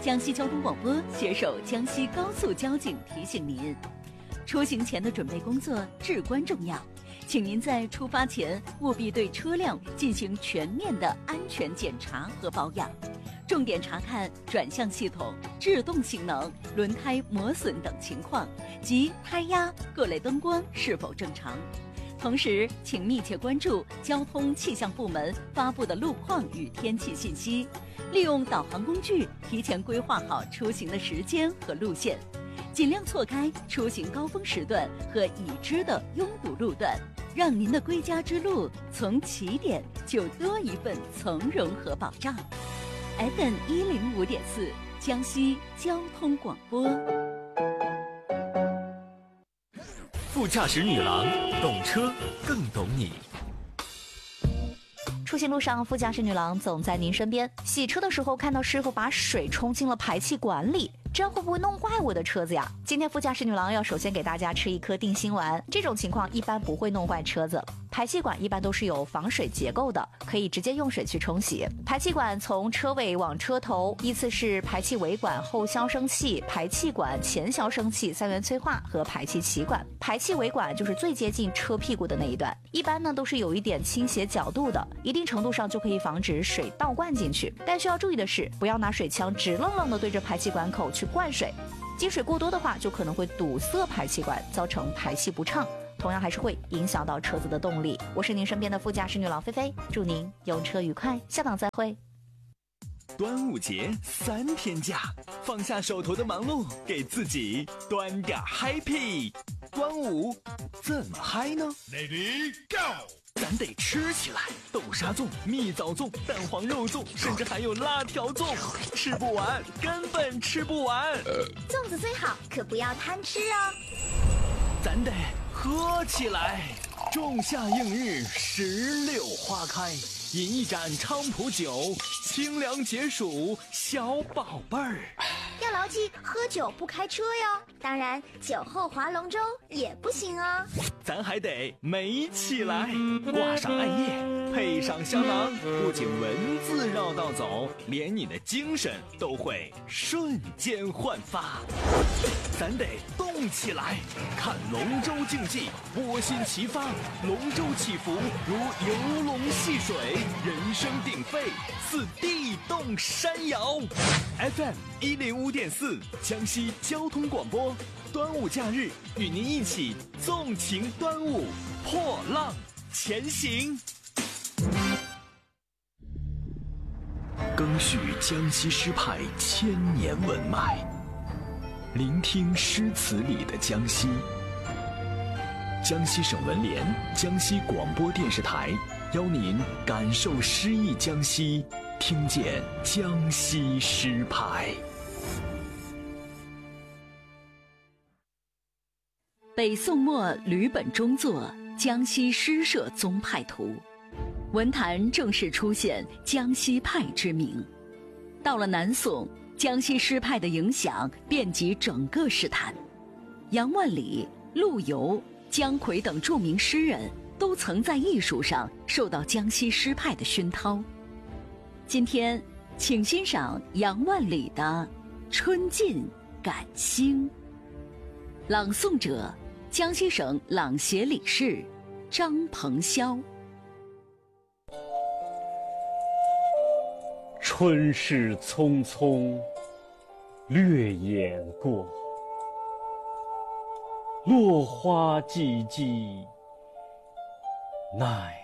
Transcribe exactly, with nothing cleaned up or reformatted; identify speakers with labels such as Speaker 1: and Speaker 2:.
Speaker 1: 江西交通广播携手江西高速交警提醒您，出行前的准备工作至关重要，请您在出发前务必对车辆进行全面的安全检查和保养，重点查看转向系统、制动性能、轮胎磨损等情况及胎压、各类灯光是否正常。同时，请密切关注交通气象部门发布的路况与天气信息，利用导航工具提前规划好出行的时间和路线，尽量错开出行高峰时段和已知的拥堵路段，让您的归家之路从起点就多一份从容和保障。F M 一零五点四，江西交通广播。
Speaker 2: 副驾驶女郎，懂车更懂你。
Speaker 3: 出行路上，副驾驶女郎总在您身边。洗车的时候看到师傅把水冲进了排气管里，这样会不会弄坏我的车子呀？今天副驾驶女郎要首先给大家吃一颗定心丸，这种情况一般不会弄坏车子。排气管一般都是有防水结构的，可以直接用水去冲洗。排气管从车尾往车头依次是排气尾管、后消声器、排气管、前消声器、三元催化和排气歧管。排气尾管就是最接近车屁股的那一段，一般呢都是有一点倾斜角度的，一定程度上就可以防止水倒灌进去。但需要注意的是，不要拿水枪直愣愣的对着排气管口去灌水，积水过多的话就可能会堵塞排气管，造成排气不畅，同样还是会影响到车子的动力。我是您身边的副驾驶女郎菲菲，祝您用车愉快，下档再会。
Speaker 2: 端午节三天假，放下手头的忙碌，给自己端点 happy。端午怎么嗨呢
Speaker 4: ？Lady Go！
Speaker 2: 咱得吃起来，豆沙粽、蜜枣粽、蛋黄肉粽，甚至还有辣条粽，吃不完，根本吃不完。
Speaker 5: 粽子最好，可不要贪吃哦。
Speaker 2: 咱得喝起来，仲夏映日，石榴花开，饮一盏菖蒲酒，清凉解暑，小宝贝儿。
Speaker 5: 要牢记，喝酒不开车哟。当然，酒后划龙舟也不行哦。
Speaker 2: 咱还得美起来，挂上艾叶，配上香囊，不仅文字绕道走，连你的精神都会瞬间焕发。咱得动起来，看龙舟竞技，窝心齐发，龙舟起伏如游龙戏水，人声鼎沸，似地动山摇。F M 一零五点四，江西交通广播，端午假日与您一起纵情端午，破浪前行。赓续江西诗派千年文脉，聆听诗词里的江西。江西省文联、江西广播电视台邀您感受诗意江西，听见江西诗派。
Speaker 1: 北宋末吕本中作《江西诗社宗派图》，文坛正式出现江西派之名。到了南宋，江西诗派的影响遍及整个诗坛，杨万里、陆游、姜夔等著名诗人都曾在艺术上受到江西诗派的熏陶。今天，请欣赏杨万里的《春尽感兴》，朗诵者江西省朗协理事张鹏霄。
Speaker 6: 春事匆匆，掠眼过，落花寂寂，奈